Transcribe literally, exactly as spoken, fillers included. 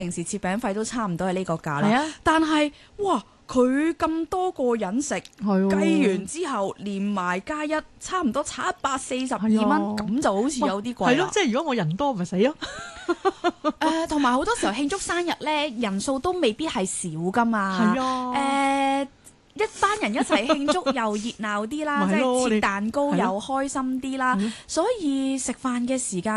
平時切餅費都差唔多係呢個價啦。 係啊， 但係哇，佢咁多個人食， 係喎計完之後連埋加一，差唔多七百四十二蚊， 係啊咁就好似有啲貴啦。 係咯，即係如果我人多咪死咯。 誒，同埋好多時候慶祝生日咧，人數都未必係少噶嘛。 係啊， 誒，一班人一齊慶祝又熱鬧啲啦，即咪係咯係切你蛋糕又係咯開心啲啦係咯， 所以食飯嘅時間